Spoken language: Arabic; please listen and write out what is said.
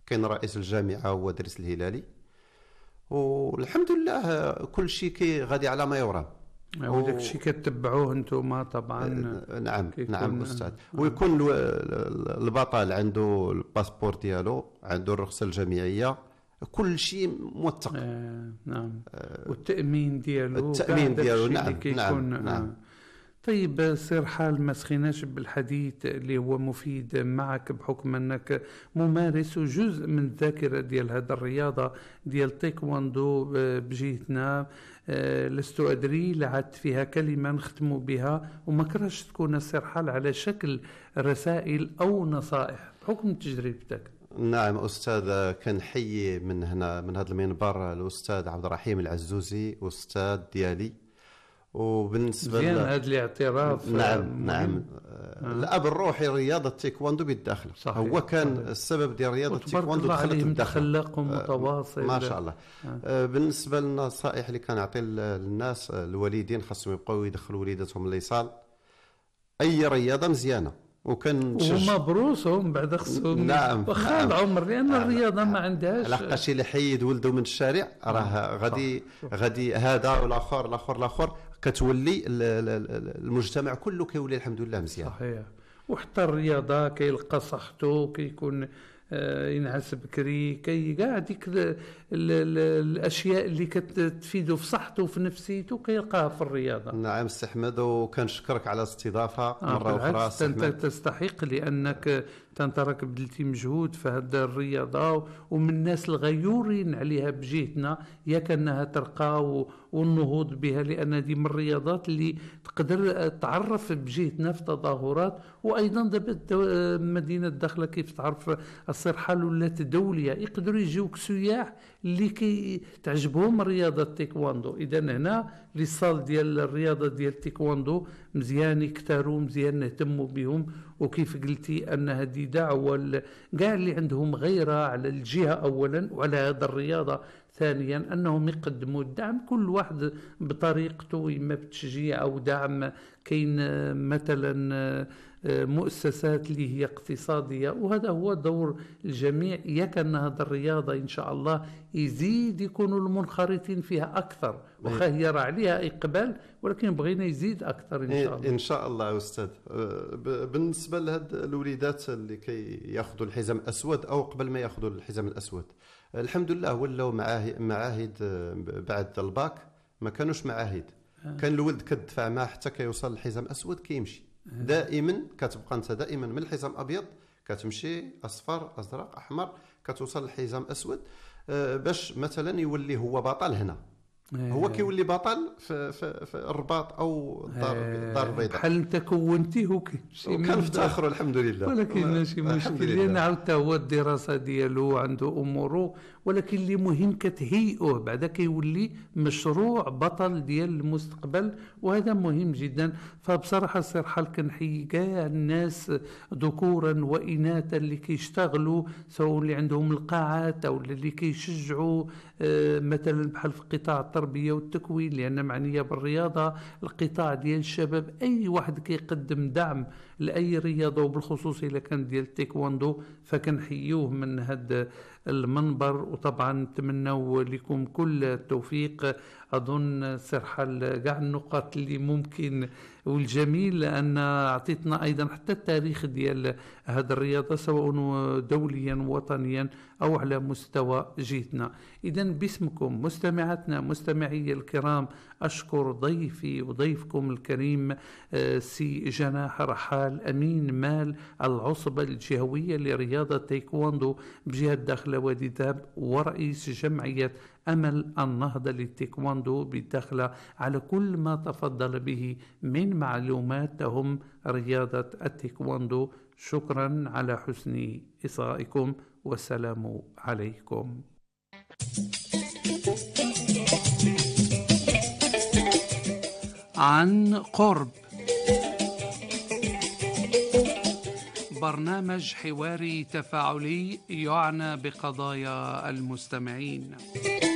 كاين رئيس الجامعه هو دريس الهلالي، والحمد لله كل شيء كي غادي على ما يرام. وداك الشيء كتبعوه انتم طبعا. نعم استاذ. ويكون البطل عنده الباسبور ديالو، عنده الرخصه الجامعيه، كل شيء موثق. نعم. والتامين ديالو، نعم. طيب سير حال، ما سخيناش بالحديث اللي هو مفيد معك بحكم انك ممارس وجزء من الذاكره ديال هذه الرياضه ديال التايكواندو بجهتنا. لست ادري لعدت فيها كلمه نختم بها، وما كرهش تكون سير حال على شكل رسائل او نصائح بحكم تجربتك. نعم أستاذ، كنحيي من هنا من هذا المنبر الأستاذ عبد الرحيم العزوزي، أستاذ ديالي. وبالنسبة مزيان هذا الاعتراف. نعم. الأب الروحي رياضة التايكواندو بالداخل، هو كان السبب ديال رياضة التايكواندو دخلت الداخل. متخلق ومتواصل ما شاء الله. بالنسبة للنصائح اللي كنعطي للناس، الوالدين خاصهم يبقاو يدخلوا وليداتهم ليصال. أي رياضة مزيانة، وهما بروسهم بعد خصهم واخا العمر، لان الرياضه ما عندهاش. لحقاش الا حيد ولده من الشارع راه غادي هذا والاخر كتولي المجتمع كله كيولي الحمد لله مزيان. صحيح. وحتى الرياضه كيلقى صحته، كيكون ينعس بكري، كي كاع ديك الاشياء اللي كتفيدو في صحته وفي نفسيته كيلقاها في الرياضه. نعم سي احمد، وكنشكرك على الاستضافه مره اخرى. انت تستحق، لانك انت راك بذلتي مجهود في هذه الرياضه، ومن الناس الغيورين عليها بجهتنا، ياك انها ترقى والنهوض بها، لان دي من الرياضات اللي تقدر تعرف بجهتنا في تظاهرات. وايضا دابا مدينه داخله كيف تعرف السير حال ولات دوليه، يقدروا يجيوك سياح اللي كي تعجبهم رياضه التايكواندو. اذا هنا لي صال ديال الرياضه ديال التايكواندو مزيان يكثروا، مزيان نهتموا بهم. وكيف قلتي ان هذه دعوه كاع اللي عندهم غيره على الجهه اولا وعلى هذه الرياضه ثانيا، انهم يقدموا الدعم كل واحد بطريقته، اما بتشجيع او دعم. كاين مثلا مؤسسات اللي هي اقتصاديه، وهذا هو دور الجميع. ياك ان هذه الرياضه ان شاء الله يزيد يكونوا المنخرطين فيها اكثر، وخا هي راه عليها اقبال، ولكن بغينا يزيد اكثر ان شاء الله. ان شاء الله استاذ. بالنسبه لهاد الوليدات اللي كياخذوا الحزام الاسود او قبل ما ياخذوا الحزام الاسود، الحمد لله ولاو معاهد بعد الباك، ما كانوش معاهد. كان الولد كتدفع معاه حتى كيوصل الحزام الاسود كيمشي. دائما كتبقى انت دائما من الحزام ابيض كتمشي اصفر ازرق احمر كتوصل للحزام اسود، باش مثلا يولي هو بطل هنا. هو كيولي بطل في الرباط او الدار البيضاء، بحال انت كونتيه وكنفتخروا الحمد لله. ولكن ماشي مشكل، لان عاود هو الدراسه ديالو عنده اموره، ولكن اللي مهم كتهيئوه بعدا كيولي مشروع بطل ديال المستقبل، وهذا مهم جدا. فبصراحه السير حال كنحيي كاع الناس ذكورا واناثا اللي كيشتغلوا، سواء اللي عندهم القاعات او اللي كيشجعوا مثلا بحال في قطاع التربيه والتكوين، لان معنيه بالرياضه القطاع ديال الشباب. اي واحد كيقدم دعم لاي رياضه، وبالخصوص اذا كان ديال التايكواندو، فكنحيوه من هذا المنبر. وطبعا نتمنوا لكم كل التوفيق. اظن سرحل كاع النقاط اللي ممكن، والجميل لان اعطيتنا ايضا حتى التاريخ ديال هذه الرياضه، سواء دوليا وطنيا او على مستوى جهتنا. اذا باسمكم مستمعاتنا مستمعي الكرام، اشكر ضيفي وضيفكم الكريم سي جناح رحال، امين مال العصبه الجهويه لرياضه تايكواندو بجهه داخله وادي ذهب، ورئيس جمعيه أمل النهضة للتايكواندو بالداخلة، على كل ما تفضل به من معلومات تهم رياضة التايكواندو. شكرا على حسن إصغائكم، والسلام عليكم. عن قرب، برنامج حواري تفاعلي يعنى بقضايا المستمعين.